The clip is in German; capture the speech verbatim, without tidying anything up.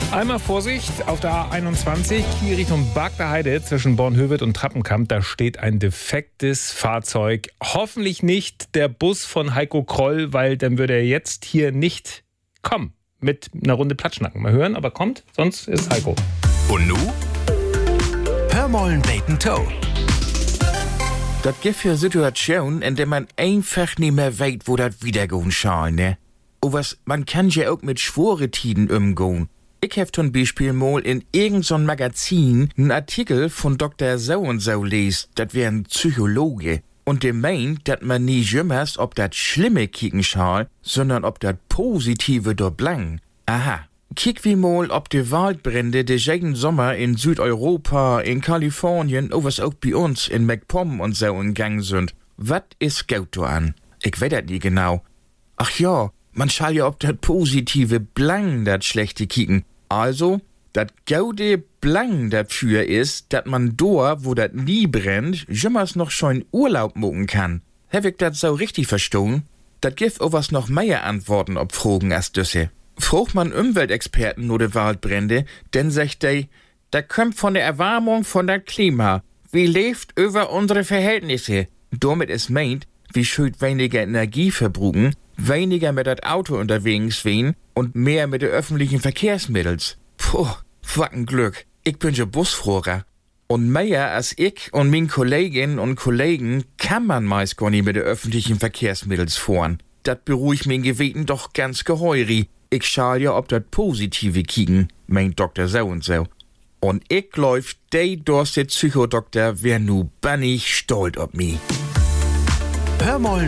Einmal Vorsicht, auf der A einundzwanzig, hier Richtung Bargter zwischen Bornhöved und Trappenkamp, da steht ein defektes Fahrzeug. Hoffentlich nicht der Bus von Heiko Kroll, weil dann würde er jetzt hier nicht kommen mit einer Runde Platschnacken. Mal hören, aber kommt, sonst ist Heiko. Und nu? Hör mollen beten Toe. Das gibt für Situation, in der man einfach nicht mehr weiß, wo das wiedergehen soll, ne? Und was, man kann ja auch mit Schworetiden umgehen. Ich hab zum Beispiel mal in irgendeinem Magazin einen Artikel von Doktor So und so lest, das wär ein Psychologe. Und der meint, dass man nie jümmers ob das Schlimme kicken soll, sondern ob das Positive dort blang. Aha. Kick wie mal, ob die Waldbrände de jeden Sommer in Südeuropa, in Kalifornien, oh was auch bei uns in MacPom und so in Gang sind. Was ist gut da an? Ich weiß das nie genau. Ach ja, man schall ja ob das Positive blang dat Schlechte kicken. Also, dat Gaude blang dafür ist, dat man da, wo dat nie brennt, jümmers noch schon Urlaub mucken kann. Hab ich dat so richtig verstanden? Dat gibt auch was noch mehr Antworten ob Fragen als düsse. Fragt man Umweltexperten oder Waldbrände, denn sagt dey, da kommt von der Erwärmung von der Klima. Wie lebt über unsere Verhältnisse? Damit es meint, wie schön weniger Energie verbruchen, weniger mit dat Auto unterwegs wen und mehr mit den öffentlichen Verkehrsmittels. Puh, was ein Glück. Ich bin ja Busfahrer. Und mehr als ich und min Kolleginnen und Kollegen kann man meist gar nicht mit den öffentlichen Verkehrsmittels fahren. Dat beruhigt mein Geweten doch ganz geheuri. Ich schall ja ob dat Positive kicken, meint Doktor So und so. Und ich läuft dey durch den Psychodoktor, wär nu bannig stolz ob mi. Hör mollen